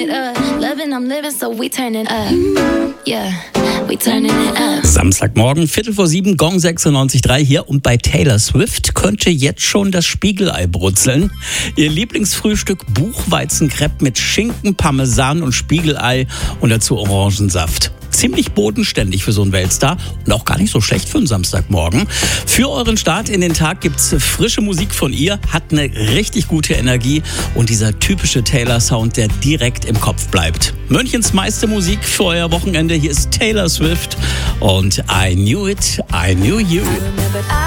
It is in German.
it up. Loving, I'm living, so we turning up. Yeah, we turning it up. Samstagmorgen, 6:45, Gong 96.3 hier. Und bei Taylor Swift könnte jetzt schon das Spiegelei brutzeln. Ihr Lieblingsfrühstück Buchweizenkrepp mit Schinken, Parmesan und Spiegelei und dazu Orangensaft. Ziemlich bodenständig für so einen Weltstar und auch gar nicht so schlecht für einen Samstagmorgen. Für euren Start in den Tag gibt's frische Musik von ihr, hat eine richtig gute Energie und dieser typische Taylor-Sound, der direkt im Kopf bleibt. Münchens meiste Musik für euer Wochenende. Hier ist Taylor Swift und I Knew It, I Knew You.